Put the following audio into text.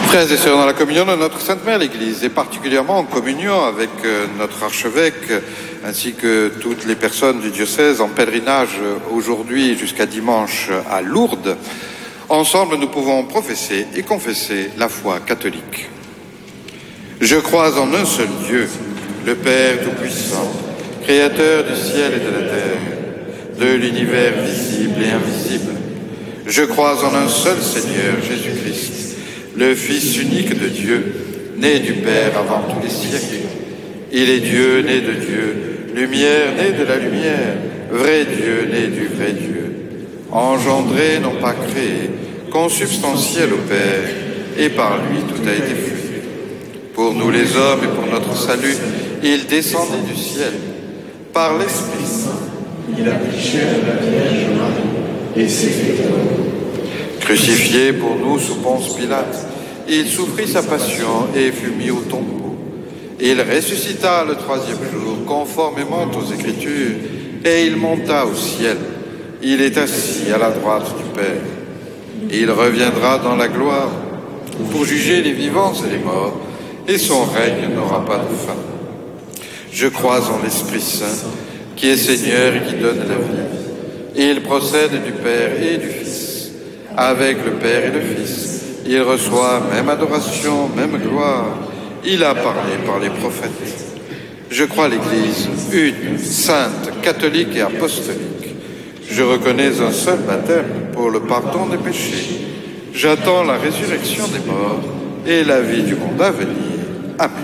Frères et sœurs, dans la communion de notre Sainte Mère l'Église, et particulièrement en communion avec notre archevêque, ainsi que toutes les personnes du diocèse en pèlerinage aujourd'hui jusqu'à dimanche à Lourdes, ensemble nous pouvons professer et confesser la foi catholique. Je crois en un seul Dieu, le Père Tout-Puissant, Créateur du ciel et de la terre, de l'univers visible et invisible. Je crois en un seul Seigneur, Jésus-Christ, le Fils unique de Dieu, né du Père avant tous les siècles. Il est Dieu, né de Dieu, lumière, né de la lumière, vrai Dieu, né du vrai Dieu, engendré, non pas créé, consubstantiel au Père, et par lui tout a été fait. Pour nous les hommes et pour notre salut, il descendit du ciel. Par l'Esprit Saint, il a pris chair de la Vierge Marie et s'est fait homme. Crucifié pour nous sous Ponce Pilate, il souffrit sa passion et fut mis au tombeau. Il ressuscita le troisième jour, conformément aux Écritures, et il monta au ciel. Il est assis à la droite du Père. Il reviendra dans la gloire pour juger les vivants et les morts, et son règne n'aura pas de fin. Je crois en l'Esprit Saint, qui est Seigneur et qui donne la vie. Il procède du Père et du Fils. Avec le Père et le Fils, il reçoit même adoration, même gloire. Il a parlé par les prophètes. Je crois l'Église une, sainte, catholique et apostolique. Je reconnais un seul baptême pour le pardon des péchés. J'attends la résurrection des morts et la vie du monde à venir. Amen.